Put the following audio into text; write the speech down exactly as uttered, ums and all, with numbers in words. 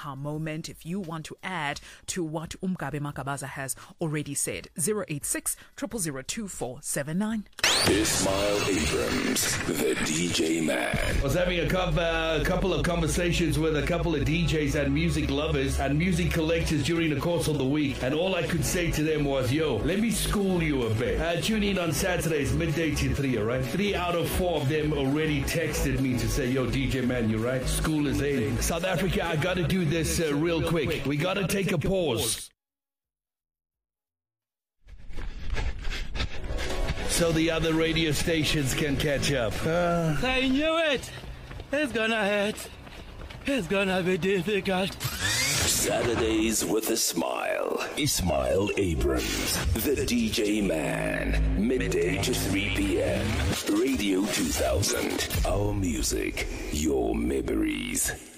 aha moment, if you want to add to what Umgabe Makabaza has already said. zero eight six, zero zero zero, two four seven nine. Ismail Abrams, the D J man. I was having a couple, uh, couple of conversations with a couple of D Js and music lovers and music collectors during the course of the week, and all I could say to them was, yo, let me school you a bit. Uh, tune in on Saturdays, midday to three, all right? Three out of four of them already texted me to say, yo, D J man, you're right. School is in. South Africa, I got to do this uh, real quick. We got to take a pause so the other radio stations can catch up. Uh, I knew it. It's gonna hurt. It's gonna be difficult. Saturdays with a smile. Ismail Abrams, the D J man. Midday to three p.m. Radio two thousand. Our music, your memories.